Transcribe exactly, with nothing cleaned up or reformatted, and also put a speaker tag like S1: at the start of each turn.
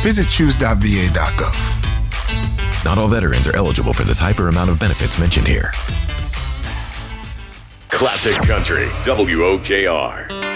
S1: Visit choose dot v a dot gov.
S2: Not all veterans are eligible for the type or amount of benefits mentioned here.
S3: Classic Country, W O K R.